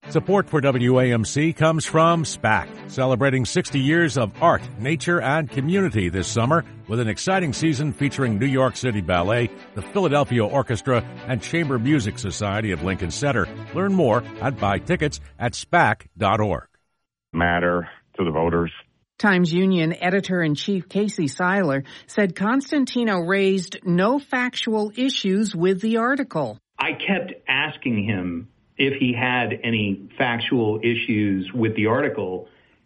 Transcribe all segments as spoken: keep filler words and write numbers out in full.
Support for W A M C comes from SPAC, celebrating sixty years of art, nature, and community this summer with an exciting season featuring New York City Ballet, the Philadelphia Orchestra, and Chamber Music Society of Lincoln Center. Learn more and buy tickets at spac dot org. Matter to the voters. Times Union editor-in-chief Casey Seiler said Constantino raised no factual issues with the article. I kept asking him if he had any factual issues with the article,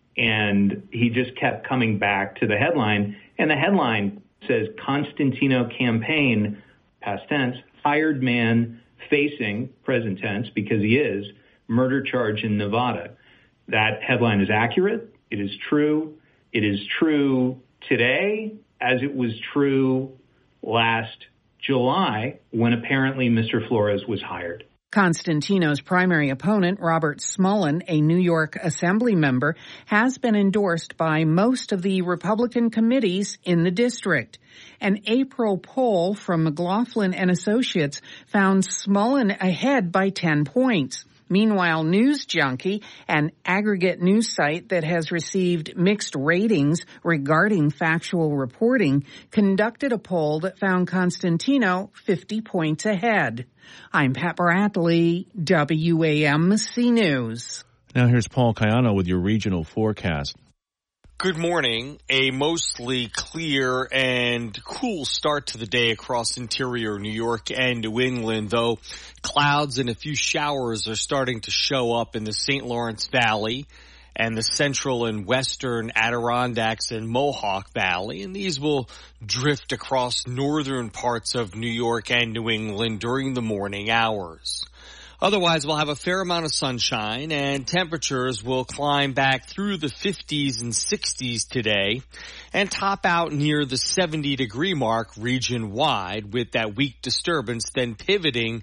and he just kept coming back to the headline. And the headline says, Constantino campaign, past tense, hired man facing, present tense, because he is, murder charge in Nevada. That headline is accurate. It is true. It is true today as it was true last July when apparently Mister Flores was hired. Constantino's primary opponent, Robert Smullen, a New York Assembly member, has been endorsed by most of the Republican committees in the district. An April poll from McLaughlin and Associates found Smullen ahead by ten points. Meanwhile, News Junkie, an aggregate news site that has received mixed ratings regarding factual reporting, conducted a poll that found Constantino fifty points ahead. I'm Pat Bradley, W A M C News. Now here's Paul Cayano with your regional forecast. Good morning. A mostly clear and cool start to the day across interior New York and New England, though clouds and a few showers are starting to show up in the Saint Lawrence Valley and the central and western Adirondacks and Mohawk Valley, and these will drift across northern parts of New York and New England during the morning hours. Otherwise, we'll have a fair amount of sunshine, and temperatures will climb back through the fifties and sixties today and top out near the seventy-degree mark region-wide, with that weak disturbance then pivoting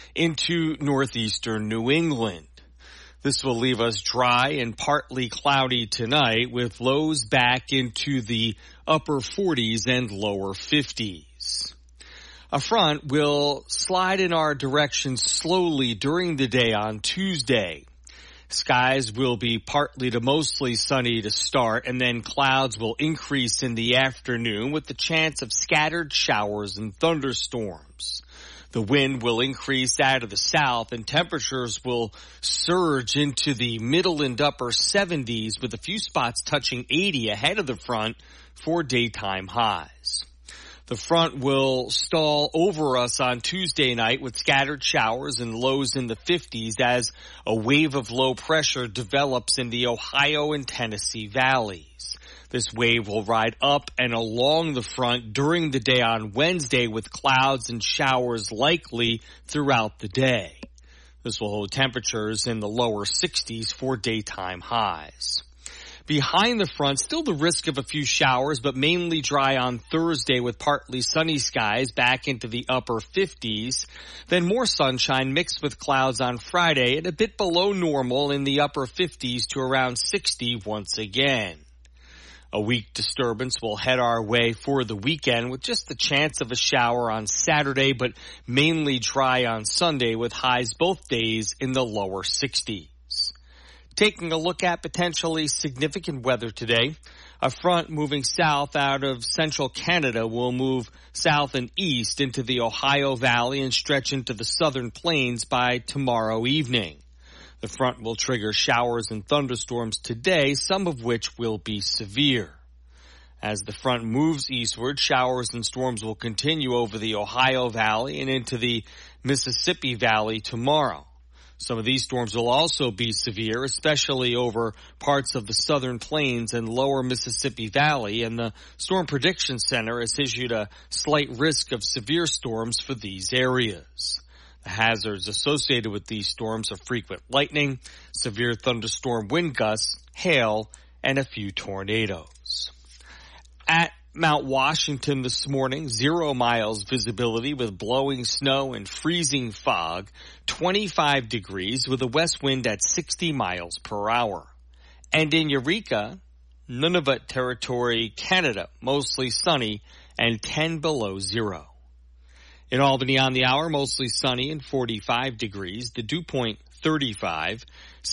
into northeastern New England. This will leave us dry and partly cloudy tonight, with lows back into the upper forties and lower fifties. A front will slide in our direction slowly during the day on Tuesday. Skies will be partly to mostly sunny to start, and then clouds will increase in the afternoon with the chance of scattered showers and thunderstorms. The wind will increase out of the south, and temperatures will surge into the middle and upper seventies, with a few spots touching eighty ahead of the front for daytime highs. The front will stall over us on Tuesday night with scattered showers and lows in the fifties as a wave of low pressure develops in the Ohio and Tennessee valleys. This wave will ride up and along the front during the day on Wednesday, with clouds and showers likely throughout the day. This will hold temperatures in the lower sixties for daytime highs. Behind the front, still the risk of a few showers, but mainly dry on Thursday with partly sunny skies back into the upper fifties. Then more sunshine mixed with clouds on Friday and a bit below normal in the upper fifties to around sixty once again. A weak disturbance will head our way for the weekend with just the chance of a shower on Saturday, but mainly dry on Sunday with highs both days in the lower sixties. Taking a look at potentially significant weather today, a front moving south out of central Canada will move south and east into the Ohio Valley and stretch into the southern plains by tomorrow evening. The front will trigger showers and thunderstorms today, some of which will be severe. As the front moves eastward, showers and storms will continue over the Ohio Valley and into the Mississippi Valley tomorrow. Some of these storms will also be severe, especially over parts of the southern plains and lower Mississippi Valley, and the Storm Prediction Center has issued a slight risk of severe storms for these areas. The hazards associated with these storms are frequent lightning, severe thunderstorm wind gusts, hail, and a few tornadoes. At Mount Washington this morning, zero miles visibility with blowing snow and freezing fog, twenty-five degrees with a west wind at sixty miles per hour. And in Eureka, Nunavut Territory, Canada, mostly sunny and ten below zero. In Albany on the hour, mostly sunny and forty-five degrees, the dew point thirty-five.